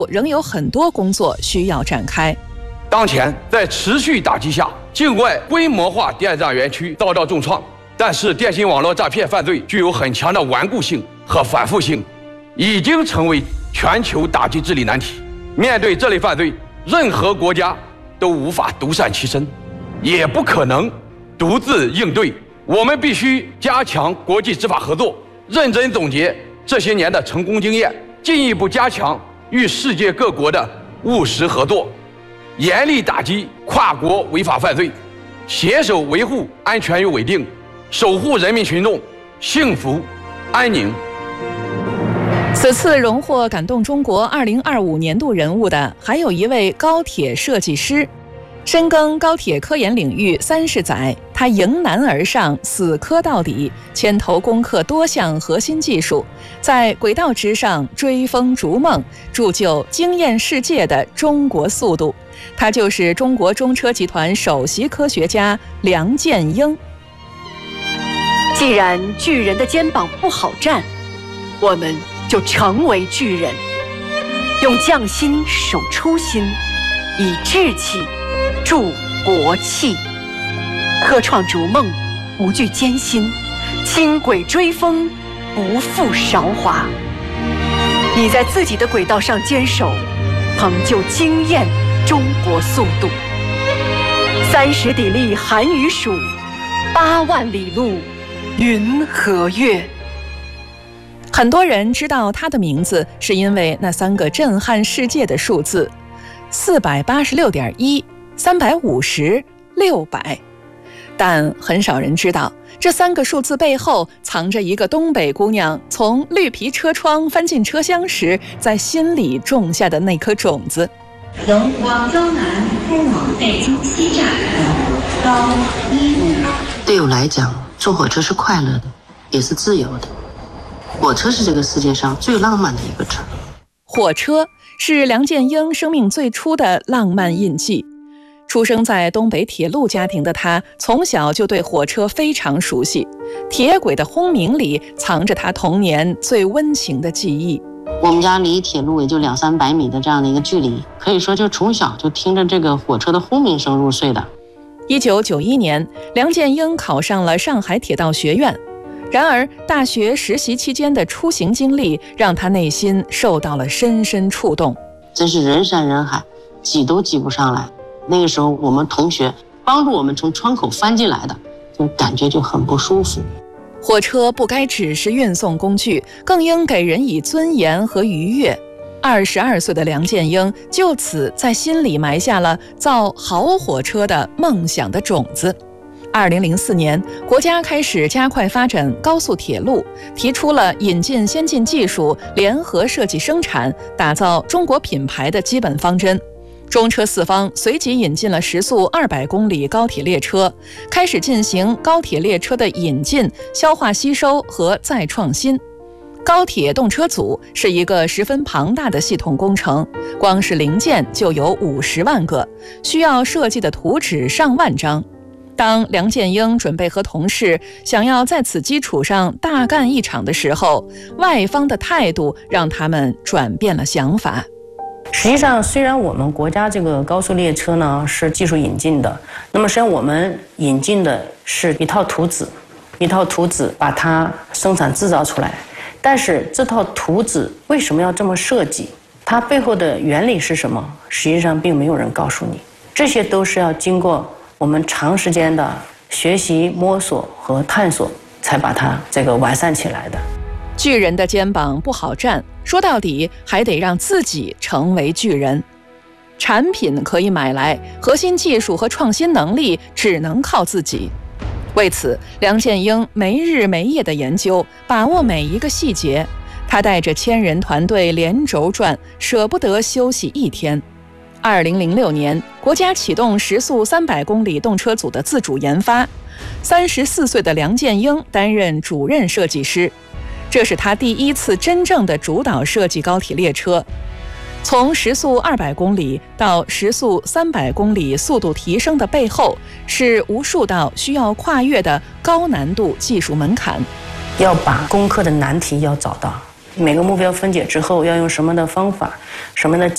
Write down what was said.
仍有很多工作需要展开。 当前在持续打击下，境外规模化电诈园区遭到重创，但是电信网络诈骗犯罪具有很强的顽固性和反复性，已经成为全球打击治理难题。面对这类犯罪，任何国家都无法独善其身，也不可能独自应对。我们必须加强国际执法合作，认真总结这些年的成功经验，进一步加强与世界各国的务实合作，严厉打击跨国违法犯罪，携手维护安全与稳定，守护人民群众幸福安宁。 此次荣获感动中国2025年度人物的，还有一位高铁设计师。深耕高铁科研领域30载，他迎难而上，死磕到底，牵头攻克多项核心技术，在轨道之上追风逐梦，铸就惊艳世界的中国速度。他就是中国中车集团首席科学家梁建英。 既然巨人的肩膀不好站，我们就成为巨人，用匠心守初心，以志气铸国气，科创逐梦，不惧艰辛，轻轨追风，不负韶华。你在自己的轨道上坚守，成就惊艳中国速度。30砥砺寒雨暑，8万里路云和月。 很多人知道他的名字，是因为那3个震撼世界的数字：486.1、350、600。但很少人知道，这3个数字背后藏着一个东北姑娘从绿皮车窗翻进车厢时，在心里种下的那颗种子。 由广州南开往北京西站高1。 对我来讲，坐火车是快乐的，也是自由的。火车是这个世界上最浪漫的一个词。 火车是梁建英生命最初的浪漫印记。出生在东北铁路家庭的他，从小就对火车非常熟悉。铁轨的轰鸣里藏着他童年最温情的记忆。 我们家离铁路也就200-300米的这样的一个距离，可以说就从小就听着这个火车的轰鸣声入睡的。 1991年，梁建英考上了上海铁道学院。然而，大学实习期间的出行经历让他内心受到了深深触动。 真是人山人海，挤都挤不上来。那个时候，我们同学帮助我们从窗口翻进来的，就感觉就很不舒服。 火车不该只是运送工具，更应给人以尊严和愉悦。22岁的梁建英就此在心里埋下了造好火车的梦想的种子。2004年，国家开始加快发展高速铁路，提出了引进先进技术、联合设计生产、打造中国品牌的基本方针。中车四方随即引进了时速200公里高铁列车，开始进行高铁列车的引进、消化吸收和再创新。高铁动车组是一个十分庞大的系统工程，光是零件就有50万个，需要设计的图纸上万张。当梁建英准备和同事想要在此基础上大干一场的时候，外方的态度让他们转变了想法。 实际上，虽然我们国家这个高速列车呢是技术引进的，那么实际上我们引进的是一套图纸，把它生产制造出来。但是这套图纸为什么要这么设计？它背后的原理是什么？实际上并没有人告诉你，这些都是要经过我们长时间的学习、摸索和探索，才把它这个完善起来的。 巨人的肩膀不好站，说到底还得让自己成为巨人。产品可以买来，核心技术和创新能力只能靠自己。为此，梁建英没日没夜的研究，把握每一个细节。他带着1000人团队连轴转，舍不得休息一天。2006年，国家启动时速300公里动车组的自主研发，34岁的梁建英担任主任设计师。这是他第一次真正的主导设计高铁列车。从时速200公里到时速300公里速度提升的背后，是无数道需要跨越的高难度技术门槛。 要把攻克的难题要找到，每个目标分解之后要用什么的方法、什么的